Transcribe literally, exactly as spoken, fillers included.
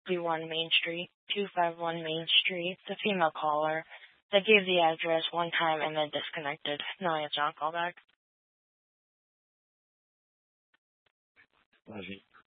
one Main Street, two five one Main Street. It's a female caller that gave the address one time and then disconnected. No answer on callback. Love you.